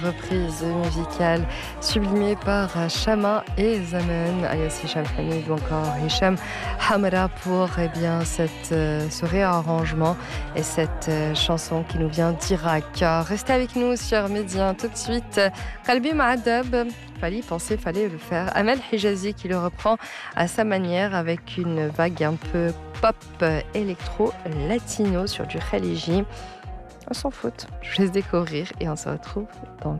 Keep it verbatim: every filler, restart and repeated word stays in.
Reprise musicale sublimée par Chama et Zaman, alias Hicham Hamid ou encore Hicham Hamra pour eh bien, cette, euh, ce réarrangement et cette euh, chanson qui nous vient d'Irak. Restez avec nous sur Média tout de suite. Qalbi Ma'adab, fallait y penser, fallait le faire. Amel Hijazi qui le reprend à sa manière avec une vague un peu pop électro-latino sur du Khaliji. On s'en fout, je vous laisse découvrir et on se retrouve dans